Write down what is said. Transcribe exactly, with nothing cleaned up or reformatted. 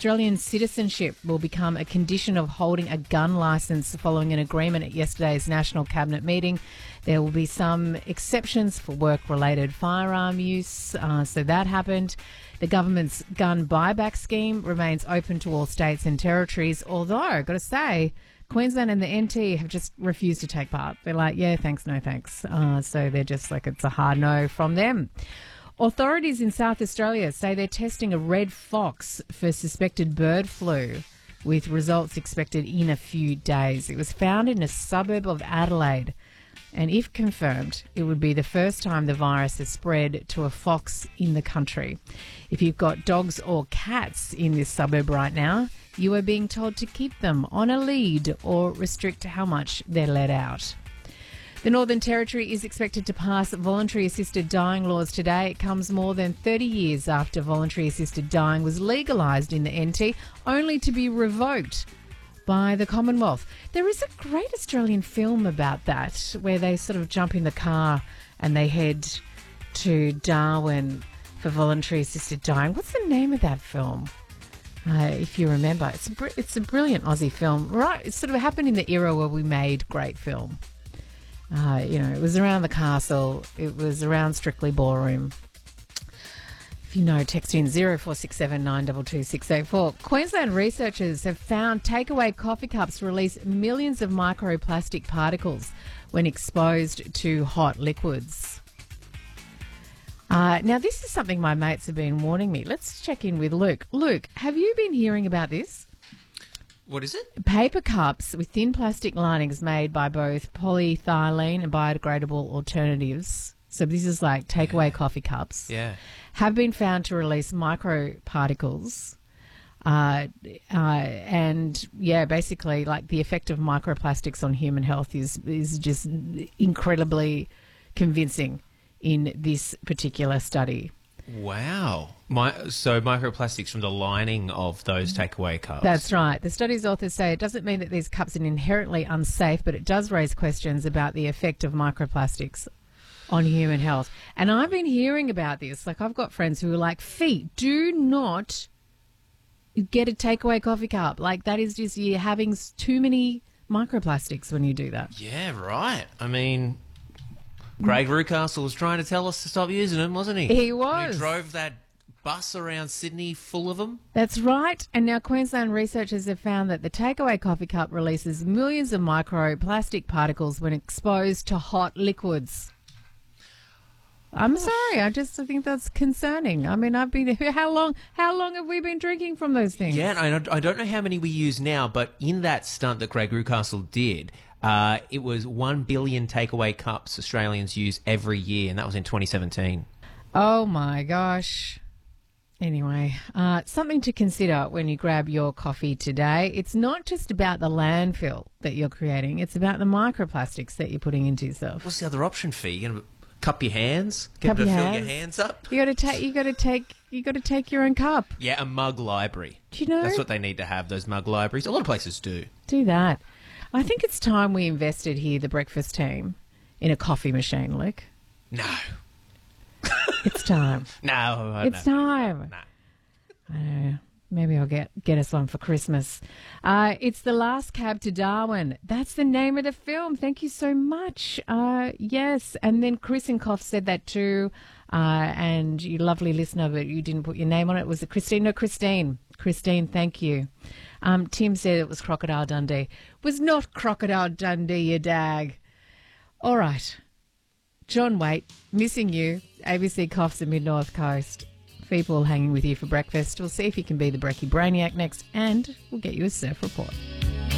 Australian citizenship will become a condition of holding a gun licence following an agreement at yesterday's National Cabinet meeting. There will be some exceptions for work-related firearm use, uh, so that happened. The government's gun buyback scheme remains open to all states and territories, although, I've got to say, Queensland and the N T have just refused to take part. They're like, yeah, thanks, no thanks. Uh, so they're just like, it's a hard no from them. Authorities in South Australia say they're testing a red fox for suspected bird flu, with results expected in a few days. It was found in a suburb of Adelaide, and if confirmed, it would be the first time the virus has spread to a fox in the country. If you've got dogs or cats in this suburb right now, you are being told to keep them on a lead or restrict how much they're let out. The Northern Territory is expected to pass voluntary assisted dying laws today. It comes more than thirty years after voluntary assisted dying was legalised in the N T, only to be revoked by the Commonwealth. There is a great Australian film about that, where they sort of jump in the car and they head to Darwin for voluntary assisted dying. What's the name of that film? Uh, if you remember, it's a, br- it's a brilliant Aussie film. Right, it sort of happened in the era where we made great film. Uh, you know, it was around the castle. It was around Strictly Ballroom. If you know, text in zero four six seven nine two two six eight four. Queensland researchers have found takeaway coffee cups release millions of microplastic particles when exposed to hot liquids. Uh, now, this is something my mates have been warning me. Let's check in with Luke. Luke, have you been hearing about this? What is it? Paper cups with thin plastic linings made by both polyethylene and biodegradable alternatives. So this is like takeaway coffee cups. Yeah. Have been found to release microparticles. Uh, uh, and, yeah, basically, like, the effect of microplastics on human health is, is just incredibly convincing in this particular study. Wow. My, so microplastics from the lining of those takeaway cups. That's right. The study's authors say it doesn't mean that these cups are inherently unsafe, but it does raise questions about the effect of microplastics on human health. And I've been hearing about this. Like, I've got friends who are like, Fee, do not get a takeaway coffee cup. Like, that is just, you're having too many microplastics when you do that. Yeah, right. I mean, Craig Rucastle was trying to tell us to stop using them, wasn't he? He was. He drove that bus around Sydney full of them. That's right. And now Queensland researchers have found that the takeaway coffee cup releases millions of microplastic particles when exposed to hot liquids. I'm sorry, I just think that's concerning. I mean, I've been how long? How long have we been drinking from those things? Yeah, and I don't know how many we use now, but in that stunt that Craig Rucastle did, uh, it was one billion takeaway cups Australians use every year, and that was in twenty seventeen. Oh my gosh. Anyway, uh, something to consider when you grab your coffee today. It's not just about the landfill that you're creating; it's about the microplastics that you're putting into yourself. What's the other option, Fee? You're gonna cup your hands, get Cup them to your fill hands. your hands up. You got to take. You got to take. You got to take your own cup. Yeah, a mug library. Do you know? That's what they need to have. Those mug libraries. A lot of places do. Do that. I think it's time we invested here, the breakfast team, in a coffee machine, Luke. No. It's time. No. It's no. time. No. I don't know. Maybe I'll get, get us one for Christmas. Uh, it's The Last Cab to Darwin. That's the name of the film. Thank you so much. Uh, yes. And then Chris and Koff said that too. Uh, and you lovely listener, but you didn't put your name on it. Was it Christine? No, Christine. Christine, thank you. Um, Tim said it was Crocodile Dundee. Was not Crocodile Dundee, you dag. All right. John Waite, missing you. A B C Coughs the Mid-North Coast. People hanging with you for breakfast. We'll see if you can be the Brekkie Brainiac next, and we'll get you a surf report.